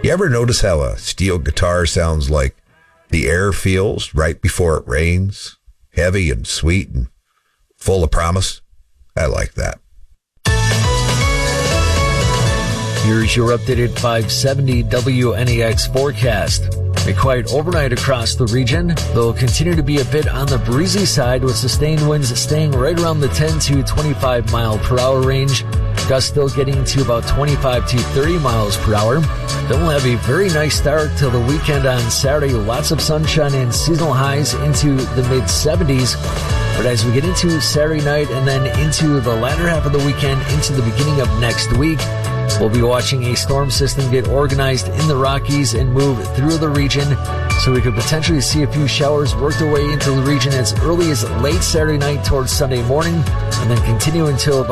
You ever notice how a steel guitar sounds like the air feels right before it rains? Heavy and sweet and full of promise. I like that. Here's your updated 570 WNEX forecast. A quiet overnight across the region. They'll continue to be a bit on the breezy side with sustained winds staying right around the 10 to 25 mile per hour range. Gusts still getting to about 25 to 30 miles per hour. Then we'll have a very nice start till the weekend on Saturday. Lots of sunshine and seasonal highs into the mid 70s. But as we get into Saturday night and then into the latter half of the weekend, into the beginning of next week, we'll be watching a storm system get organized in the Rockies and move through the region. So we could potentially see a few showers work their way into the region as early as late Saturday night towards Sunday morning, and then continue until